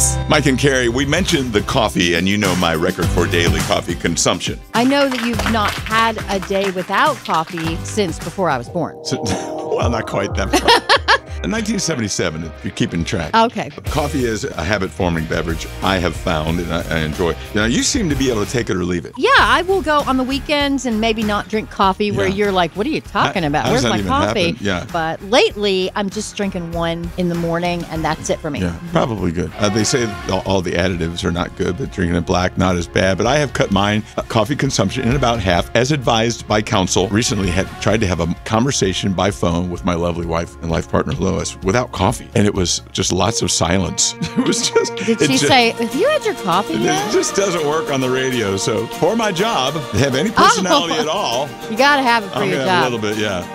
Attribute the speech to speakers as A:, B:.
A: Sports.
B: Mike and Carrie, we mentioned the coffee, and you know my record for daily coffee consumption.
C: I know that you've not had a day without coffee since before I was born.
B: Well, not quite that far. In 1977, if you're keeping track.
C: Okay.
B: Coffee is a habit-forming beverage I have found, and I enjoy. Now, you seem to be able to take it or leave it.
C: Yeah, I will go on the weekends and maybe not drink coffee where you're like, what are you talking about?
B: How
C: Where's
B: does
C: my
B: that even
C: coffee?
B: happen? Yeah.
C: But lately, I'm just drinking one in the morning, and that's it for me.
B: Yeah, probably good. They say all the additives are not good, but drinking it black, not as bad. But I have cut mine coffee consumption in about half, as advised by counsel. Recently tried to have a conversation by phone with my lovely wife and life partner, Lois, without coffee. And it was just lots of silence. It was just...
C: Did she say, have you had your coffee yet?
B: It just doesn't work on the radio. So for my job, to have any personality at all...
C: You got to have it for
B: I'm
C: your
B: gonna
C: job.
B: have a little bit, yeah.